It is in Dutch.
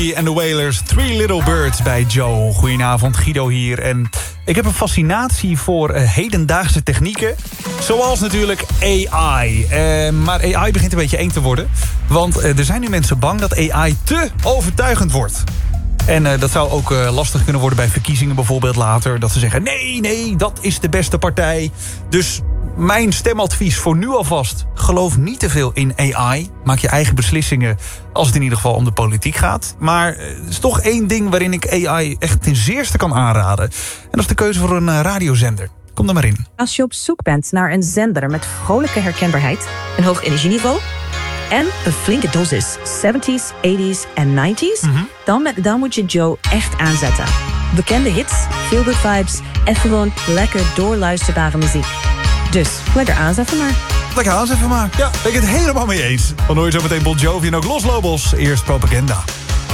En de Wailers, Three Little Birds bij Joe. Goedenavond, Guido hier. En ik heb een fascinatie voor hedendaagse technieken. Zoals natuurlijk AI. Maar AI begint een beetje eng te worden. Want er zijn nu mensen bang dat AI te overtuigend wordt. En dat zou ook lastig kunnen worden bij verkiezingen bijvoorbeeld later. Dat ze zeggen, nee, dat is de beste partij. Dus mijn stemadvies voor nu alvast: geloof niet te veel in AI. Maak je eigen beslissingen als het in ieder geval om de politiek gaat. Maar er is toch één ding waarin ik AI echt ten zeerste kan aanraden. En dat is de keuze voor een radiozender. Kom er maar in. Als je op zoek bent naar een zender met vrolijke herkenbaarheid, een hoog energieniveau en een flinke dosis 70s, 80s en 90s... dan moet je Joe echt aanzetten. Bekende hits, feel-good vibes en gewoon lekker doorluisterbare muziek. Dus lekker aanzetten maar. Lekker aanzetten maar. Ja, ben ik het helemaal mee eens. Dan hoor je zo meteen Bon Jovi en ook Los Lobos. Eerst Propaganda.